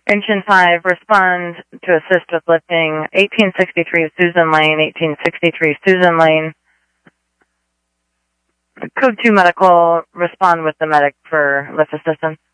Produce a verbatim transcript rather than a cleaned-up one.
Engine five, respond to assist with lifting eighteen sixty-three Susan Lane, eighteen sixty-three Susan Lane. Code two medical, respond with the medic for lift assistance.